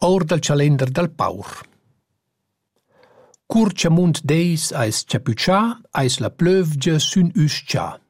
Or dal calender dal paur. Curciamunt deis eis Capuccià, eis la plövgia sün uscia.